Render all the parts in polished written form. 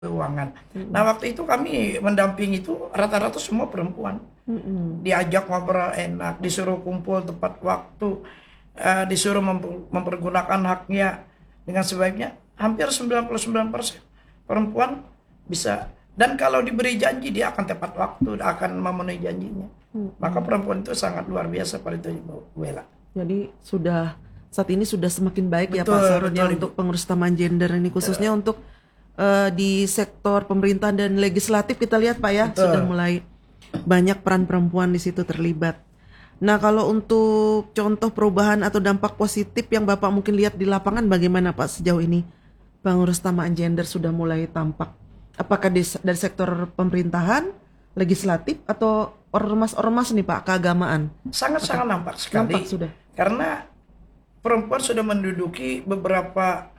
keuangan. Nah, waktu itu kami mendampingi itu rata-rata semua perempuan. Diajak ngobrol enak, disuruh kumpul tepat waktu, disuruh mempergunakan haknya dengan sebaiknya. Hampir 99% perempuan bisa. Dan kalau diberi janji dia akan tepat waktu, akan memenuhi janjinya. Maka perempuan itu sangat luar biasa pada itu, Ibu Wela. Jadi saat ini sudah semakin baik ya Betul, Pak Sarun ya betul, Ibu. untuk pengurus taman gender ini khususnya untuk di sektor pemerintahan dan legislatif kita lihat Pak ya Betul. sudah mulai banyak peran perempuan di situ terlibat. Nah kalau untuk contoh perubahan atau dampak positif yang Bapak mungkin lihat di lapangan bagaimana Pak sejauh ini pengurus taman gender sudah mulai tampak? Apakah dari sektor pemerintahan, legislatif atau ormas-ormas nih Pak keagamaan? Sangat-sangat nampak sekali. Nampak sudah. Karena perempuan sudah menduduki beberapa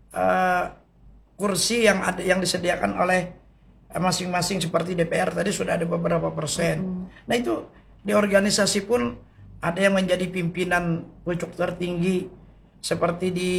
kursi yang disediakan oleh masing-masing seperti DPR tadi sudah ada beberapa persen. Nah itu di organisasi pun ada yang menjadi pimpinan pucuk tertinggi seperti di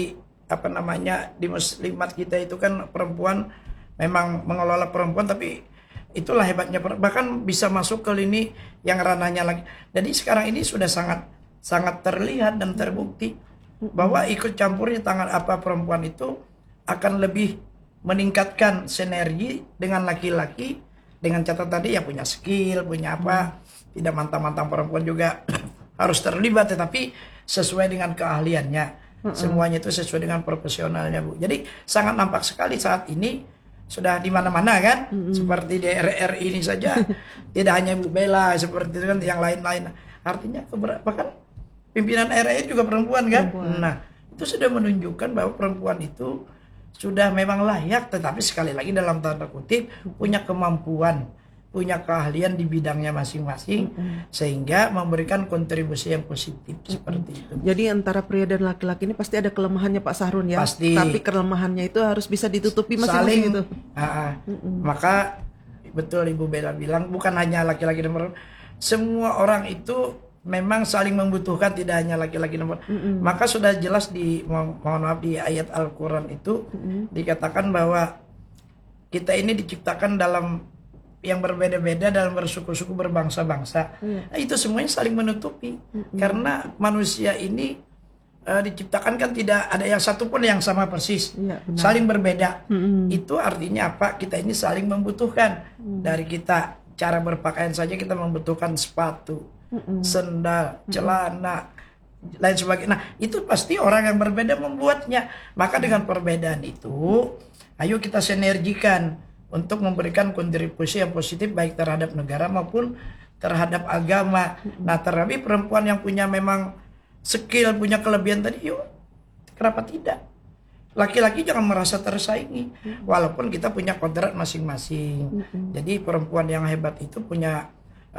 di muslimat kita itu kan perempuan memang mengelola perempuan, tapi itulah hebatnya bahkan bisa masuk ke lini yang ranahnya lagi. Jadi sekarang ini sudah sangat sangat terlihat dan terbukti bahwa ikut campurnya tangan perempuan itu akan lebih meningkatkan sinergi dengan laki-laki, dengan catatan tadi ya punya skill, punya tidak mantang-mantang perempuan juga harus terlibat tetapi sesuai dengan keahliannya. Semuanya itu sesuai dengan profesionalnya, Bu. Jadi sangat nampak sekali saat ini sudah di mana-mana kan, seperti di RRI ini saja tidak hanya Bu Bella seperti itu kan, yang lain-lain. Artinya bahkan pimpinan RRI juga perempuan kan. Nah, itu sudah menunjukkan bahwa perempuan itu sudah memang layak, tetapi sekali lagi dalam tanda kutip punya kemampuan, punya keahlian di bidangnya masing-masing, sehingga memberikan kontribusi yang positif seperti itu. Jadi antara pria dan laki-laki ini pasti ada kelemahannya Pak Sahrun ya. Pasti. Tapi kelemahannya itu harus bisa ditutupi masing-masing gitu. Maka betul Ibu Bella bilang bukan hanya laki-laki dan perempuan, semua orang itu memang saling membutuhkan, tidak hanya laki-laki dan perempuan. Maka sudah jelas mohon maaf di ayat Al-Quran itu dikatakan bahwa kita ini diciptakan dalam yang berbeda-beda, dalam bersuku-suku, berbangsa-bangsa. Nah, itu semuanya saling menutupi. Karena manusia ini diciptakan kan tidak ada yang satu pun yang sama persis. Saling berbeda. Itu artinya apa? Kita ini saling membutuhkan. Dari kita cara berpakaian saja kita membutuhkan sepatu, sendal, celana, lain sebagainya. Nah, itu pasti orang yang berbeda membuatnya. Maka dengan perbedaan itu, ayo kita sinergikan untuk memberikan kontribusi yang positif baik terhadap negara maupun terhadap agama. Nah, terlebih perempuan yang punya memang skill, punya kelebihan tadi, yuk kenapa tidak? Laki-laki jangan merasa tersaingi, walaupun kita punya kodrat masing-masing. Jadi perempuan yang hebat itu punya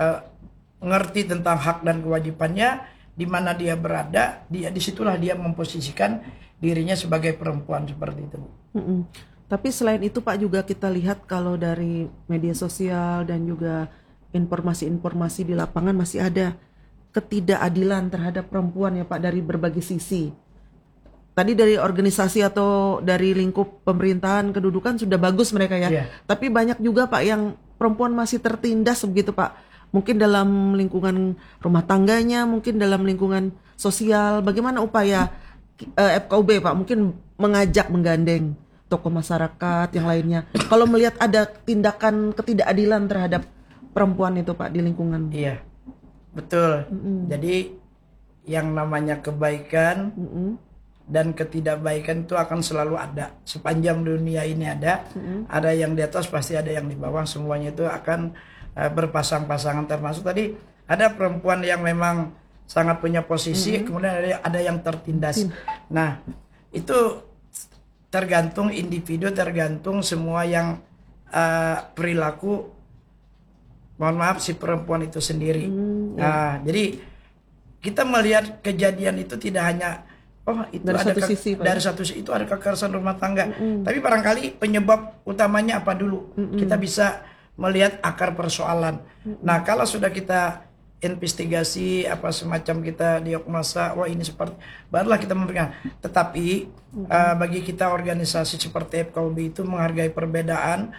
ngerti tentang hak dan kewajibannya, di mana dia berada, disitulah dia memposisikan dirinya sebagai perempuan seperti itu. Tapi selain itu Pak juga kita lihat kalau dari media sosial dan juga informasi-informasi di lapangan masih ada ketidakadilan terhadap perempuan ya Pak dari berbagai sisi. Tadi dari organisasi atau dari lingkup pemerintahan kedudukan sudah bagus mereka ya. Tapi banyak juga Pak yang perempuan masih tertindas begitu Pak. Mungkin dalam lingkungan rumah tangganya, mungkin dalam lingkungan sosial. Bagaimana upaya FKUB Pak mungkin mengajak menggandeng tokoh masyarakat yang lainnya kalau melihat ada tindakan ketidakadilan terhadap perempuan itu Pak di lingkungan. Iya, betul. Jadi yang namanya kebaikan dan ketidakbaikan itu akan selalu ada sepanjang dunia ini ada. Ada yang di atas pasti ada yang di bawah, semuanya itu akan berpasang-pasangan. Termasuk tadi ada perempuan yang memang sangat punya posisi, kemudian ada yang tertindas. Nah, itu tergantung individu, tergantung semua yang perilaku, mohon maaf, si perempuan itu sendiri. Nah, jadi kita melihat kejadian itu tidak hanya itu dari ada satu sisi, dari satu sisi itu ada kekerasan rumah tangga. Tapi barangkali penyebab utamanya apa dulu? Kita bisa melihat akar persoalan. Nah, kalau sudah kita investigasi apa semacam kita diagnosa, wah ini seperti, barulah kita memberikan. Tetapi bagi kita organisasi seperti FKUB itu menghargai perbedaan,